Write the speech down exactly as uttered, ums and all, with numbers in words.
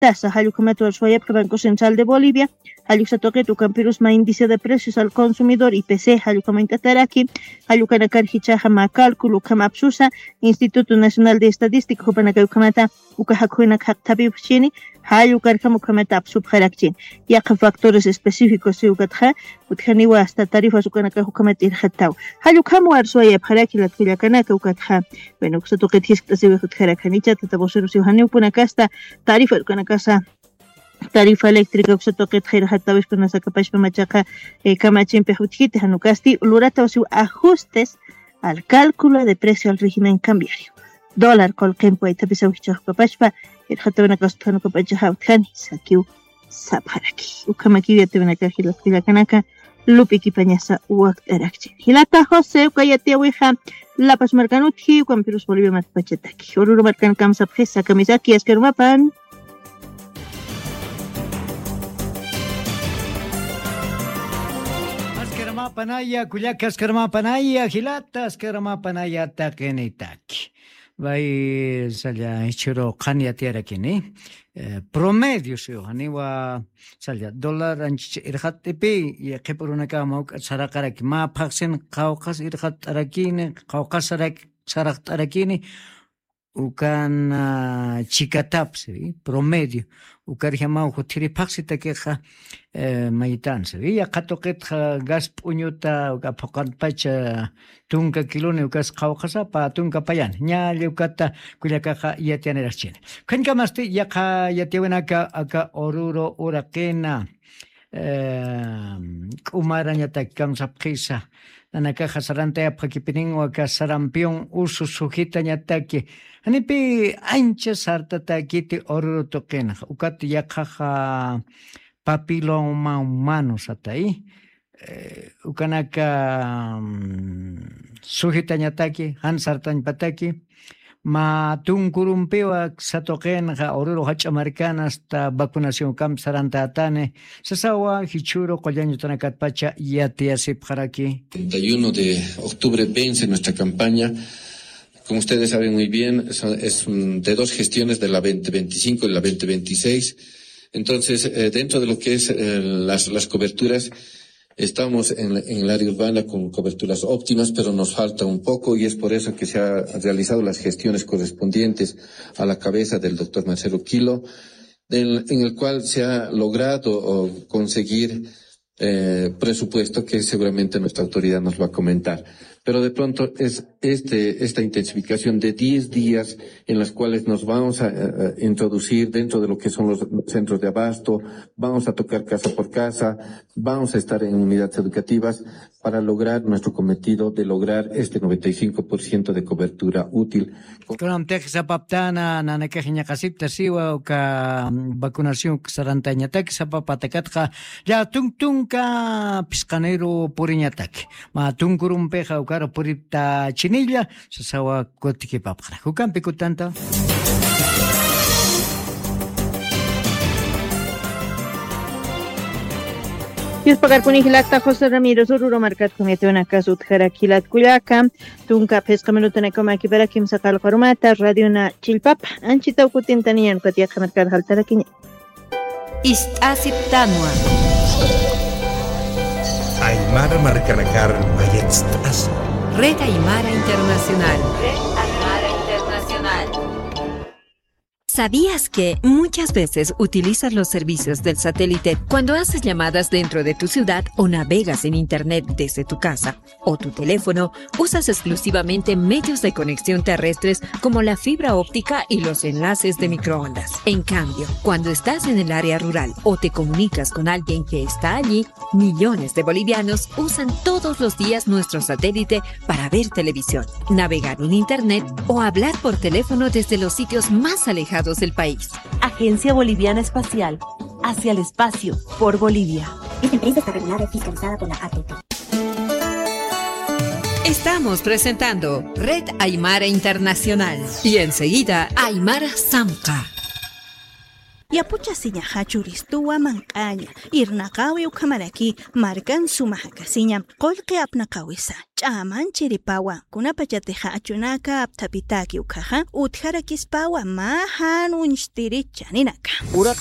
tasa Hayukamatu al Suayap Banco Central de Bolivia, Hayusatoque tu Campirusma índice de precios al consumidor I P C, Hayukamanta Taraki, Hayukanakar Hichahama Cálculo Kamapsusa, Instituto Nacional de Estadística, Hupanakayukamata, Ukahakuinak Haktabibchini, Hayukarkamukamata Subharakchin, Yak factores específicos de Ukatja, Utkaniwa hasta tarifas Ukanakahukamat Irhatau, Hayukamu Arsuayap Haraki la Twilakanaka Ukatja, bueno, Xatoque Tiskta se Hutkarakanicha, Tataboseros Yohani Upunakasta, tarifa Ukanakasa. Tarifa eléctrica uxatoque tjera hatawish con esa capacidad machaca camachín pejutjite hanukasti lurata o ajustes al cálculo de precio al régimen cambiario. Dólar col kempo y tapisa uxchaj capachpa el hatavana costano capachaja utjani sakiu sapharaki. Ukamaki ya tevena cajila fila kanaka lupi kipañasa uakt erakchin. Hilata José ukayati awija la pas marcanutji ukampirus Bolivia matpachetaki. Oruro marcan kamsa pjesa kamisaki eskerumapan. Panaya, Cuyakas Panaya, Gilatas Panaya, Takenitaki. Vai salya ichiro kanya tiara kini. Promedio sio haniwa salya dollar anch irhat tepi ya kepuruna ka mau sarakaraki ma paksen kaukas irhat arakini kaukas arak sarak arakini ukan uh, chikatap se promedio ukar jamau khotiri paksita ke kha maitan se ya khatoket gas punyuta uka phokan pacha tunka kilone ukas khawkhasa pa tunka payan nya leukata kulaka kha yatiane rachine khanka masti ya kha yatiwana ka aka oruro urakena umaranya takang sapkhisa Nanaka hasarante apakipinin waka sarampion usu sujita nyataki. Hanipi ancha sartata kiti oruro token. Ukat yakaha papiloma humano satai. Ukanaka sujita nyataki, han sartan pataki. Ma tungkurumpewa sa token ha oruro hach americana hasta vacunación cam saranta atane sasawa hichuro kollaño tanakatpacha yatiasip haraki. treinta y uno de octubre vence nuestra campaña. Como ustedes saben muy bien, es de dos gestiones, de la veinte veinticinco y la veinte veintiséis. Entonces, eh, dentro de lo que es eh, las, las coberturas, estamos en, en el área urbana con coberturas óptimas, pero nos falta un poco y es por eso que se han realizado las gestiones correspondientes a la cabeza del doctor Marcelo Quilo, en, en el cual se ha logrado oh, conseguir eh, presupuesto que seguramente nuestra autoridad nos va a comentar. Pero de pronto es este esta intensificación de diez días en las cuales nos vamos a, a introducir dentro de lo que son los centros de abasto, vamos a tocar casa por casa, vamos a estar en unidades educativas para lograr nuestro cometido de lograr este noventa y cinco por ciento de cobertura útil. Con Texas paptana nanakajinya kasipta siwa ka vacunación sarantaña Texas papatakatka ya tungtunka piscanero puriñatak ma tungurumpeja ukara purita chinilla sasawa kotiki papra hukan pikutanta. Yus pagar con Igilacta José Ramírez Oruro Marcat con Etiona Casut Jaraquilat Cuyaca, Tunca Pesca Menutene Coma Kibera Kim Sacal Farumata, Radio Na Chilpap, Anchita Ukutintanian Katia Jamercar Haltaraquiña. Istasip Tanua Aymara Marcanacar Mayetstas. Red Aymara Internacional. Red Aymara Internacional. ¿Sabías que muchas veces utilizas los servicios del satélite cuando haces llamadas dentro de tu ciudad o navegas en internet desde tu casa o tu teléfono? Usas exclusivamente medios de conexión terrestres como la fibra óptica y los enlaces de microondas. En cambio, cuando estás en el área rural o te comunicas con alguien que está allí, millones de bolivianos usan todos los días nuestro satélite para ver televisión, navegar en internet o hablar por teléfono desde los sitios más alejados del país. Agencia Boliviana Espacial. Hacia el espacio. Por Bolivia. Esta empresa está regulada y fiscalizada por la A T P. Estamos presentando Red Aymara Internacional y enseguida Aymara Samca. Yapucha siña hachuristuwa mankaña. Irnaqawi ukamaraki markan sumahakasiña. Qolqi apnaqawisa. Ch'aman chiripawa. Kunapachateja achunaka aptapitaki ukaja. Utjarakispawa mahan unshtiricha ninaka.